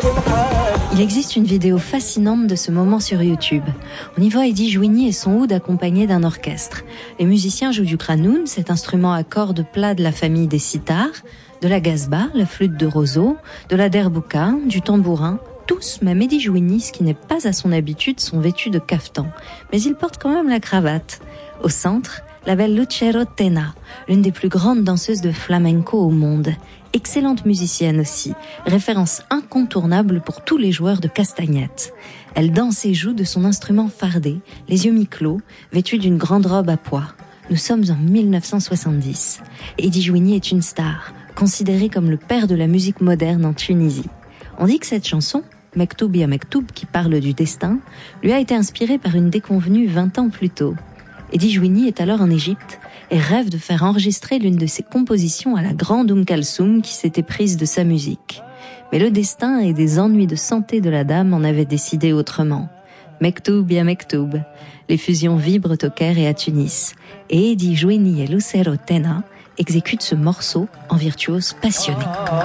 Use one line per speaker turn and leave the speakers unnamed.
Il existe une vidéo fascinante de ce moment sur YouTube. On y voit Eddie Jouini et son oud accompagnés d'un orchestre. Les musiciens jouent du kranoun, cet instrument à cordes plats de la famille des sitars, de la gazba, la flûte de roseau, de la derbouka, du tambourin. Tous, même Eddie Jouini, ce qui n'est pas à son habitude, sont vêtus de caftan. Mais il porte quand même la cravate. Au centre, la belle Lucero Tena, l'une des plus grandes danseuses de flamenco au monde. Excellente musicienne aussi, référence incontournable pour tous les joueurs de castagnette. Elle danse et joue de son instrument fardé, les yeux mi-clos, vêtue d'une grande robe à pois. Nous sommes en 1970. Eddie Jouini est une star, considéré comme le père de la musique moderne en Tunisie. On dit que cette chanson, Mektoub ya Mektoub, qui parle du destin, lui a été inspirée par une déconvenue 20 ans plus tôt. Eddie Jouini est alors en Égypte et rêve de faire enregistrer l'une de ses compositions à la grande Kalsoum qui s'était prise de sa musique. Mais le destin et des ennuis de santé de la dame en avaient décidé autrement. Mektoub ya Mektoub. Les fusions vibrent au Caire et à Tunis. Et Eddie Jouini et Lucero Tena exécutent ce morceau en virtuose passionné.